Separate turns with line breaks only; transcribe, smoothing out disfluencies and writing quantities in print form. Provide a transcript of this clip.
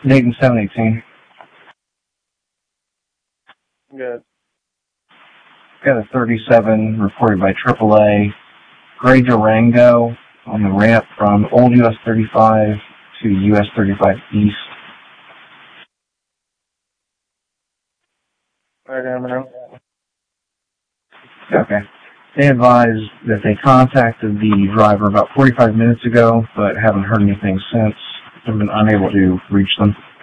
Dayton 718.
Good.
Got a 37 reported by AAA. Gray Durango on the ramp from Old US 35 to US 35 East. Okay. They advised that they contacted the driver about 45 minutes ago, but haven't heard anything since. They've been unable to reach them.